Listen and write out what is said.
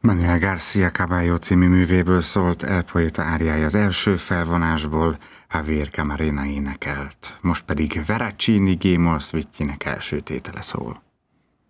Manuel García Caballo című művéből szólt El Poeta áriája az első felvonásból, Javier Camarena énekelt. Most pedig Veracini G-moll szvittyének első tétele szól.